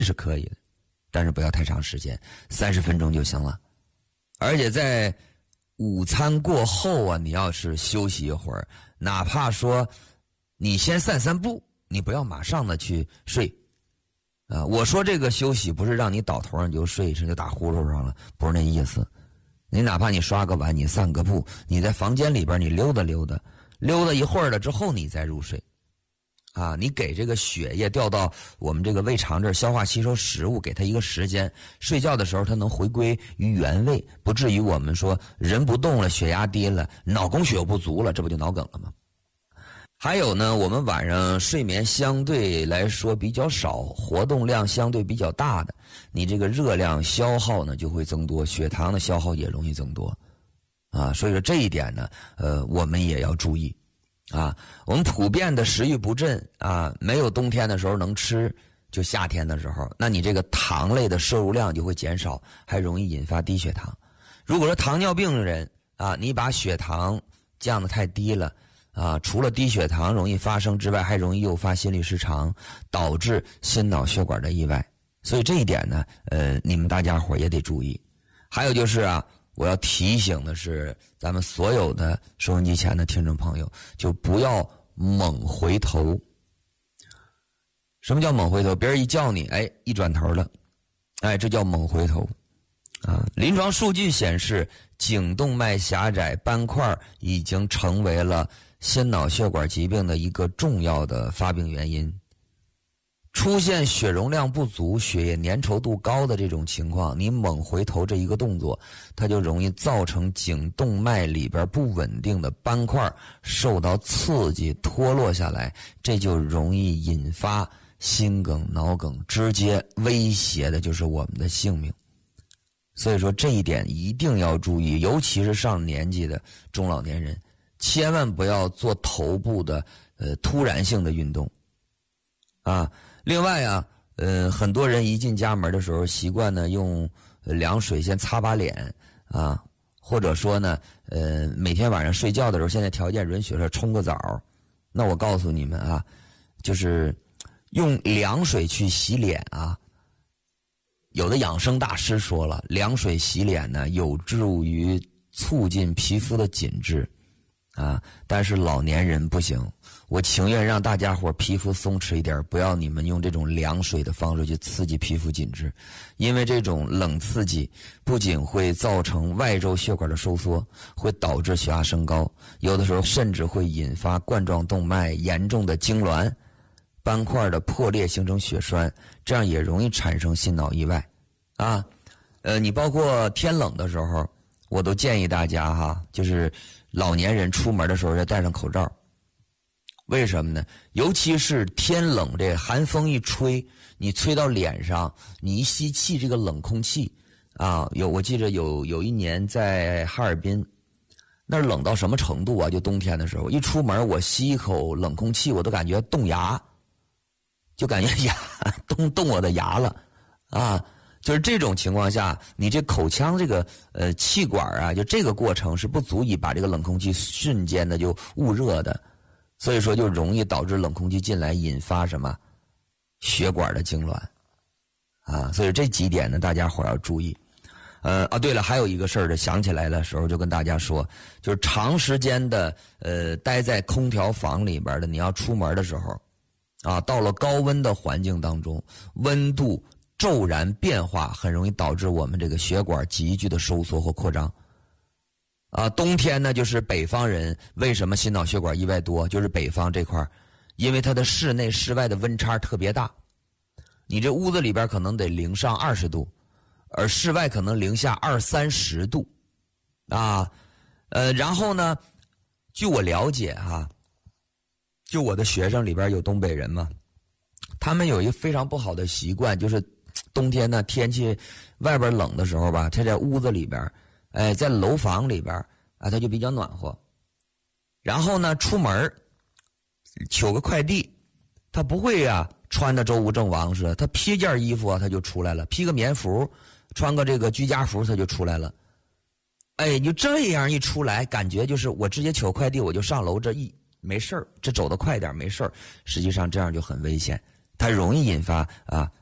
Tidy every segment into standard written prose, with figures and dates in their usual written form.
是可以的，但是不要太长时间，30分钟就行了。而且在午餐过后啊，你要是休息一会儿，哪怕说你先散散步，你不要马上的去睡啊。我说这个休息不是让你倒头上就睡，就打呼噜上了，不是那意思。你哪怕你刷个碗，你散个步，你在房间里边你溜达溜达，溜达一会儿了之后你再入睡啊。你给这个血液调到我们这个胃肠这儿消化吸收食物，给它一个时间，睡觉的时候它能回归于原位，不至于我们说人不动了，血压低了，脑供血又不足了，这不就脑梗了吗？还有呢，我们晚上睡眠相对来说比较少，活动量相对比较大的，你这个热量消耗呢就会增多，血糖的消耗也容易增多啊。所以说这一点呢，我们也要注意啊。我们普遍的食欲不振啊，没有冬天的时候能吃，就夏天的时候，那你这个糖类的摄入量就会减少，还容易引发低血糖。如果说糖尿病人啊，你把血糖降得太低了啊，除了低血糖容易发生之外，还容易诱发心律失常，导致心脑血管的意外。所以这一点呢，你们大家伙也得注意。还有就是啊，我要提醒的是，咱们所有的收音机前的听众朋友，就不要猛回头。什么叫猛回头？别人一叫你，一转头了，这叫猛回头啊。临床数据显示，颈动脉狭窄斑块已经成为了心脑血管疾病的一个重要的发病原因。出现血容量不足、血液粘稠度高的这种情况，你猛回头这一个动作，它就容易造成颈动脉里边不稳定的斑块受到刺激脱落下来，这就容易引发心梗、脑梗，直接威胁的就是我们的性命。所以说这一点一定要注意，尤其是上年纪的中老年人，千万不要做头部的突然性的运动啊。另外啊，很多人一进家门的时候习惯呢用凉水先擦把脸啊，或者说呢每天晚上睡觉的时候，现在条件允许了冲个澡。那我告诉你们啊，就是用凉水去洗脸啊，有的养生大师说了，凉水洗脸呢有助于促进皮肤的紧致啊，但是老年人不行，我情愿让大家伙皮肤松弛一点，不要你们用这种凉水的方式去刺激皮肤紧致，因为这种冷刺激不仅会造成外周血管的收缩，会导致血压升高，有的时候甚至会引发冠状动脉严重的痉挛，斑块的破裂形成血栓，这样也容易产生心脑意外啊。你包括天冷的时候，我都建议大家哈，就是老年人出门的时候要戴上口罩。为什么呢？尤其是天冷，这寒风一吹，你吹到脸上，你一吸气这个冷空气啊，我记着有一年在哈尔滨，那儿冷到什么程度啊？就冬天的时候，一出门我吸一口冷空气，我都感觉冻牙，就感觉牙冻我的牙了啊。就是这种情况下，你这口腔这个气管啊，就这个过程是不足以把这个冷空气瞬间的就捂热的，所以说就容易导致冷空气进来引发什么血管的痉挛啊。所以这几点呢，大家伙要注意。对了，还有一个事儿的，想起来的时候就跟大家说，就是长时间的待在空调房里边的，你要出门的时候啊，到了高温的环境当中，温度骤然变化，很容易导致我们这个血管急剧的收缩或扩张啊。冬天呢，就是北方人为什么心脑血管意外多，就是北方这块，因为它的室内室外的温差特别大，你这屋子里边可能得零上20度，而室外可能零下20-30度啊。然后呢，据我了解哈，就我的学生里边有东北人嘛，他们有一个非常不好的习惯，就是冬天呢天气外边冷的时候吧，他在屋子里边，在楼房里边啊，他就比较暖和。然后呢，出门取个快递，他不会啊穿的周吴郑王似的，他披件衣服啊他就出来了，披个棉服，穿个这个居家服他就出来了。你这样一出来，感觉就是我直接取快递我就上楼，这没事儿，这走得快点没事儿。实际上这样就很危险，它容易引发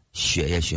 血液循